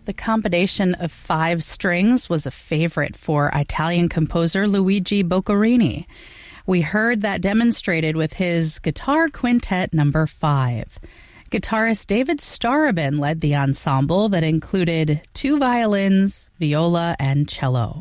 The combination of 5 strings was a favorite for Italian composer Luigi Boccherini. We heard that demonstrated with his Guitar Quintet No. 5. Guitarist David Starobin led the ensemble that included 2 violins, viola, and cello.